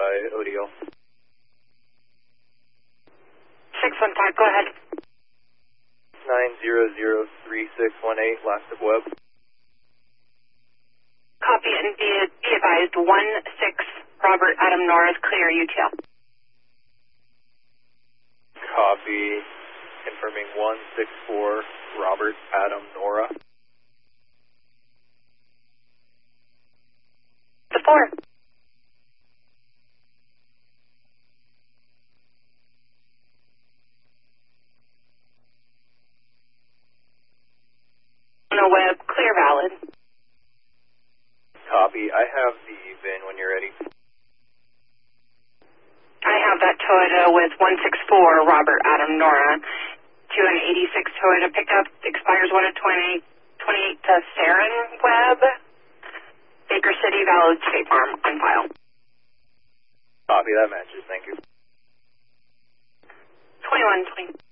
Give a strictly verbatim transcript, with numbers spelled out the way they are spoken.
by O D L. six one five, go ahead. nine zero zero three six one eight, last of web. Copy and be, be advised, one six Robert Adam Nora is clear, U T L. Copy, confirming one six four Robert Adam Nora. The four. No web, clear, valid. Copy, I have the V I N when you're ready. I have that Toyota with one six four Robert Adam Nora. two eighty-six Toyota pickup, expires one of twenty twenty-eight to Sarin Web. Baker City, valid State Farm, on file. Copy, that matches, thank you. twenty-one twenty.